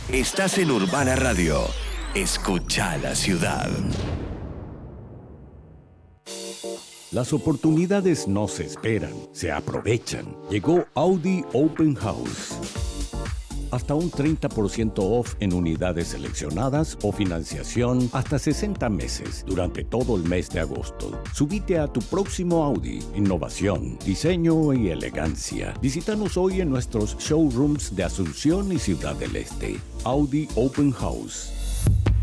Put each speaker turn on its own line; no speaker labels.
Estás en Urbana Radio. Escucha la ciudad.
Las oportunidades no se esperan, se aprovechan. Llegó Audi Open House. Hasta un 30% off en unidades seleccionadas o financiación hasta 60 meses durante todo el mes de agosto. Subite a tu próximo Audi. Innovación, diseño y elegancia. Visítanos hoy en nuestros showrooms de Asunción y Ciudad del Este. Audi Open House.